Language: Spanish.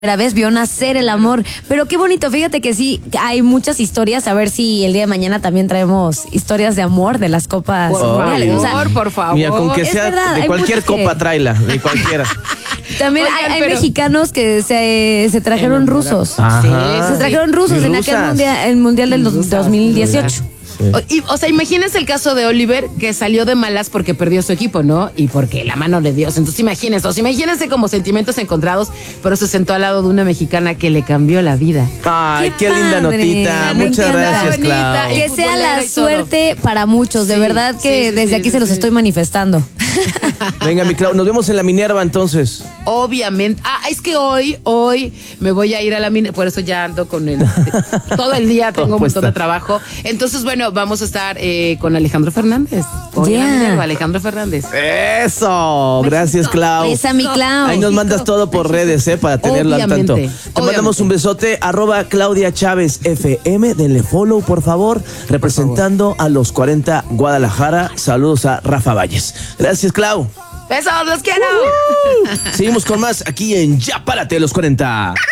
vez vio nacer el amor. Pero qué bonito, fíjate que sí, hay muchas historias. A ver si el día de mañana también traemos historias de amor de las copas mundiales. O sea, por favor. Mira, con que sea verdad, de cualquier copa, que... tráela, de cualquiera. También Oigan, hay pero... mexicanos que se trajeron rusos. Ajá. Se trajeron rusos en aquel mundial del 2018. O sea, imagínense el caso de Oliver, que salió de malas porque perdió su equipo, ¿no? Y porque la mano de Dios. Entonces imagínense como sentimientos encontrados, pero se sentó al lado de una mexicana que le cambió la vida. Ay, qué linda padre. notita. Me Muchas encanta. gracias, Bonita. Clau. Que sea la y todo. suerte para muchos, de verdad que desde aquí se los estoy manifestando. Venga, mi Clau, nos vemos en la Minerva entonces. Obviamente. Es que hoy me voy a ir a la mina, por eso ya ando con todo el día tengo un montón de trabajo. Entonces, bueno, vamos a estar con Alejandro Fernández. Hoy en la Minerva, Alejandro Fernández. Eso, gracias, Clau. Esa mi Clau. Ahí nos mandas todo por redes, para tenerlo al tanto. Te mandamos un besote, @Claudia Chávez FM, denle follow, por favor, representando a los 40 Guadalajara. Saludos a Rafa Valles. Gracias, Clau. Besos, los quiero. Seguimos con más aquí en Ya Párate los 40.